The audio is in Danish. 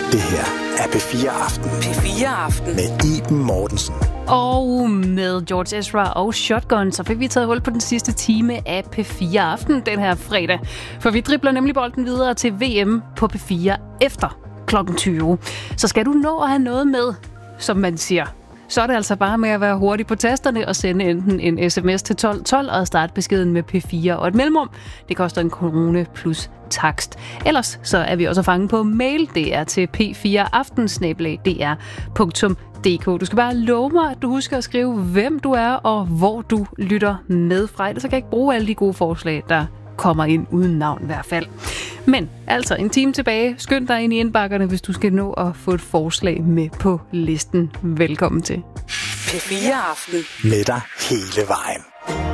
Det her er P4 Aften. P4 Aften. Med Iben Mortensen. Og med George Ezra og Shotgun, så fik vi taget hul på den sidste time af P4 Aften den her fredag. For vi dribler nemlig bolden videre til VM på P4 efter kl. 20. Så skal du nå at have noget med, som man siger, så er det altså bare med at være hurtig på tasterne og sende enten en sms til 1212 og starte beskeden med P4 og et mellemrum. Det koster en krone plus takst. Ellers så er vi også at fange på mail. Det er til p4aften@dr.dk. Du skal bare love mig, at du husker at skrive, hvem du er og hvor du lytter med fra. Ellers så kan jeg ikke bruge alle de gode forslag, der kommer ind uden navn i hvert fald. Men altså en time tilbage. Skynd dig ind i indbakkerne, hvis du skal nå at få et forslag med på listen. Velkommen til P4 Aften. Med dig hele vejen.